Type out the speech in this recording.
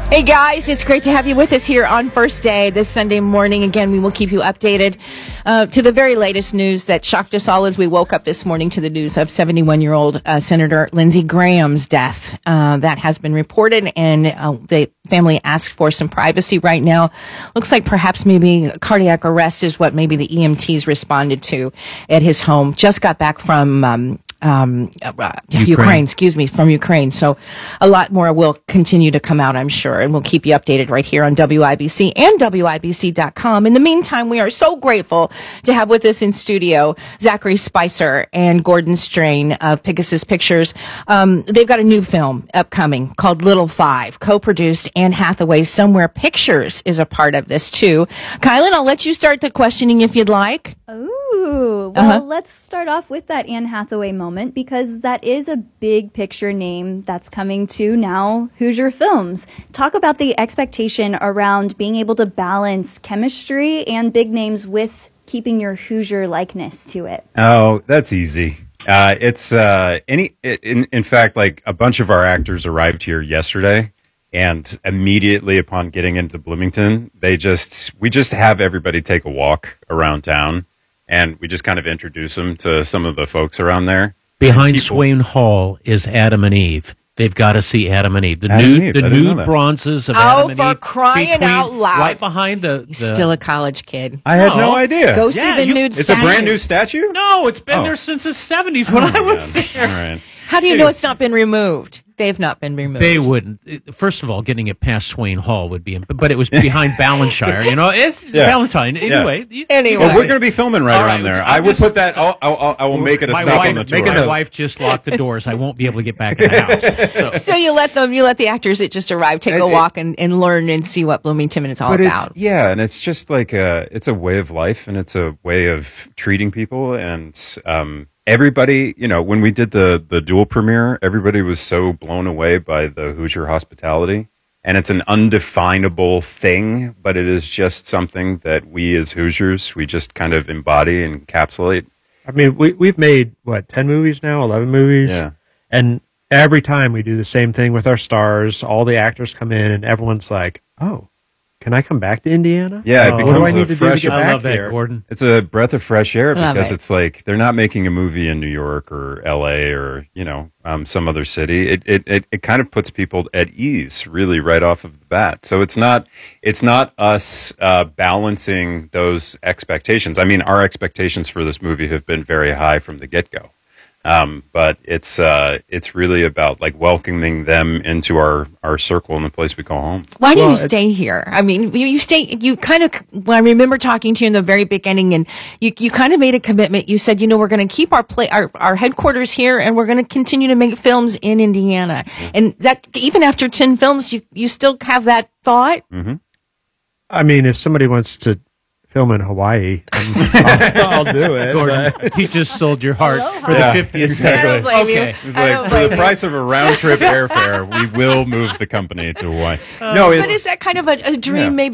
Hey guys, it's great to have you with us here on First Day this Sunday morning. Again, we will keep you updated to the very latest news that shocked us all as we woke up this morning to the news of 71-year-old Senator Lindsey Graham's death. That has been reported, and the family asked for some privacy right now. Looks like perhaps maybe cardiac arrest is what maybe the EMTs responded to at his home. Just got back from Ukraine, from Ukraine. So a lot more will continue to come out, I'm sure, and we'll keep you updated right here on WIBC and WIBC.com. In the meantime, we are so grateful to have with us in studio Zachary Spicer and Gordon Strain of Pegasus Pictures. They've got a new film upcoming called Little Five, co-produced. Anne Hathaway Somewhere Pictures is a part of this too. Kylan, I'll let you start the questioning if you'd like. Ooh, well, let's start off with that Anne Hathaway moment, because that is a big picture name that's coming to now Hoosier Films. Talk about the expectation around being able to balance chemistry and big names with keeping your Hoosier likeness to it. Oh, that's easy. In fact, like a bunch of our actors arrived here yesterday, and immediately upon getting into Bloomington, we just have everybody take a walk around town. And we just kind of introduce them to some of the folks around there. Behind Swain Hall is Adam and Eve. They've got to see Adam and Eve. The nude bronzes of Adam and Eve. Oh, for crying out loud. Right behind the... He's still a college kid. I had no idea. Go see the nude statue. It's a brand new statue? No, it's been there since the 70s when I was there. All right. How do you know it's not been removed? They've not been removed. They wouldn't. First of all, getting it past Swain Hall would be, but it was behind Ballantyre. It's Ballantyre. Anyway. Anyway. Well, we're going to be filming right around there. I will put that. I will make it a stop on the tour. My wife just locked the doors. I won't be able to get back in the house. So you let the actors that just arrived take a walk and learn and see what Bloomington is all about. And it's just like it's a way of life, and it's a way of treating people, and everybody, when we did the dual premiere, everybody was so blown away by the Hoosier hospitality. And it's an undefinable thing, but it is just something that we as Hoosiers, we just kind of embody and encapsulate. I mean, we've made, 10 movies now, 11 movies? Yeah. And every time we do the same thing with our stars, all the actors come in and everyone's like, oh, can I come back to Indiana? Yeah, it becomes what do I need to do to get I back love that, here? Gordon. It's a breath of fresh air Love because it. it's like they're not making a movie in New York or LA or some other city. It kind of puts people at ease really right off of the bat. So it's not us balancing those expectations. I mean, our expectations for this movie have been very high from the get-go. But it's really about like welcoming them into our circle and the place we call home. Why do you stay here? I mean, you kind of, when I remember talking to you in the very beginning, and you kind of made a commitment. You said, we're going to keep our headquarters here, and we're going to continue to make films in Indiana. Mm-hmm. And that, even after 10 films, you still have that thought? Mm-hmm. I mean, if somebody wants to film in Hawaii, I'll do it. Gordon, he just sold your heart for the 50th. Exactly. I don't blame you. It's like, for the price of a round trip airfare, we will move the company to Hawaii. But is that kind of a dream maybe